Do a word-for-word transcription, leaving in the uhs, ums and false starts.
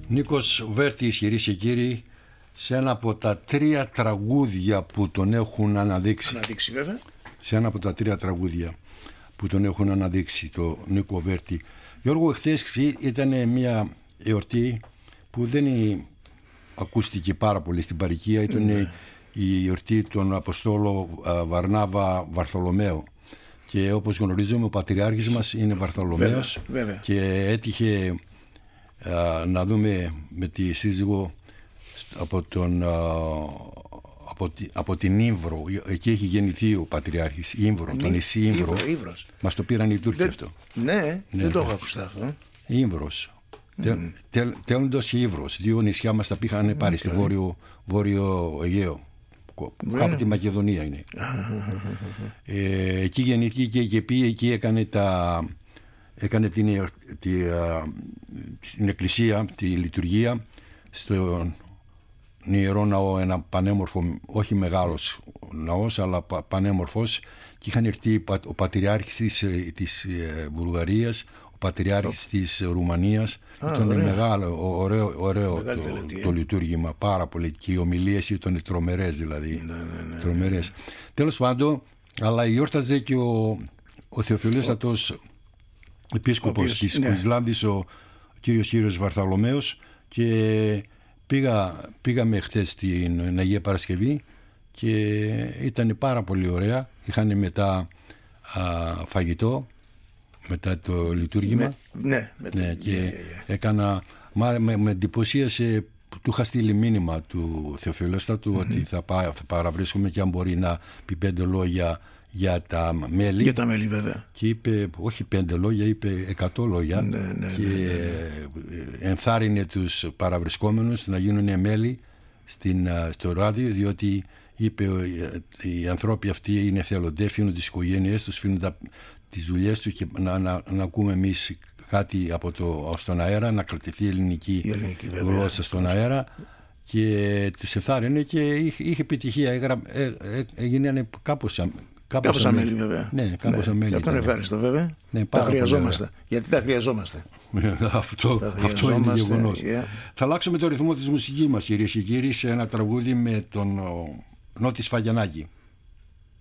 Νίκος Βέρτης, κυρίες και κύριοι, σε ένα από τα τρία τραγούδια που τον έχουν αναδείξει. Αναδείξει βέβαια. Σε ένα από τα τρία τραγούδια που τον έχουν αναδείξει, το Νίκο Βέρτη. Γιώργο, χθες ήταν μια εορτή που δεν ακούστηκε πάρα πολύ στην παροικία. Ήταν ναι. η εορτή των Αποστόλου Βαρνάβα Βαρθολομαίου. Και όπως γνωρίζουμε, ο πατριάρχης μας είναι Βαρθολομαίος. Βέβαια, βέβαια. Και έτυχε α, να δούμε με τη σύζυγο από, τον, α, από, τη, από την Ήμβρο. Εκεί έχει γεννηθεί ο πατριάρχης, Ήμβρο, το νησί Ήμβρο. Μας το πήραν οι Τούρκοι αυτό. Ναι, ναι, δεν το έχω ακουστά αυτό. Ήμβρος. Mm. Τέλοντος και Ήμβρος. Δύο νησιά μας τα πήγαν πάρει okay. στη βόρειο, βόρειο Αιγαίο. Yeah. Κάπου τη Μακεδονία είναι. ε, εκεί γεννήθηκε και πήγε, εκεί έκανε, τα, έκανε την, τη, την εκκλησία, τη λειτουργία στον Ιερό Ναό, ένα πανέμορφο, όχι μεγάλος ναός, αλλά πανέμορφος, και είχαν έρθει ο πατριάρχης της, της Βουλγαρίας, ο πατριάρχης oh. της Ρουμανίας. Ah, ήταν ωραία. Μεγάλο, ωραίο, ωραίο το, το, το λειτουργήμα, πάρα πολύ, και οι ομιλίες ήταν τρομερές, δηλαδή ναι, ναι, ναι, τρομερές. Ναι. Τέλος πάντων, αλλά γιόρταζε και ο, ο Θεοφιλέστατος oh. επίσκοπος της ναι. Ισλάνδης, ο κύριος κύριος Βαρθολομαίος, και πήγα, πήγαμε χτες στην Αγία Παρασκευή και ήταν πάρα πολύ ωραία. Είχαν μετά α, φαγητό μετά το λειτουργήμα. Ναι, ναι, με, ναι και yeah, yeah. έκανα, με, με, με εντυπωσίασε, του είχα στείλει μήνυμα του Θεοφιλέστατου mm-hmm. ότι θα, πά, θα παραβρίσκουμε και αν μπορεί να πει πέντε λόγια για τα μέλη. Για τα μέλη, βέβαια. Και είπε, όχι πέντε λόγια, είπε εκατό λόγια. Ναι, ναι, και ναι, ναι, ναι. ενθάρρυνε τους παραβρισκόμενους να γίνουν μέλη στην, στο ράδιο, διότι είπε οι ανθρώποι αυτοί είναι εθελοντές, φύνουν τις οικογένειές τους, φύνουν τα, τις δουλειές τους, και να, να, να ακούμε εμείς κάτι από το, στον αέρα, να κρατηθεί η ελληνική, η ελληνική γλώσσα στον αέρα, και τους εθάρρυνε και είχε, είχε επιτυχία. Έγρα, ε, ε, έγινε κάπως Κάπως αμέλη, βέβαια. Ναι, κάπως ναι. αμέλη. Αυτό είναι ευχάριστο, βέβαια. Ναι, τα χρειαζόμαστε. Γιατί τα χρειαζόμαστε. αυτό, τα αυτό είναι γεγονός. Yeah. Θα αλλάξουμε το ρυθμό της μουσικής μας, κυρίες και κύριοι, σε ένα τραγούδι με τον Νότι Σφαγιανάκη.